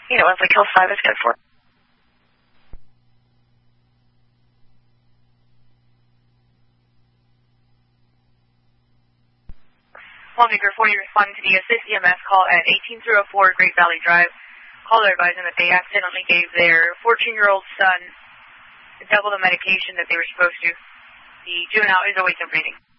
Once we kill 5 is good for. Lawmaker 40 responding to the assist EMS call at 18004 Great Valley Drive. Caller advising that they accidentally gave their 14-year-old son double the medication that they were supposed to. The juvenile is awaiting breathing.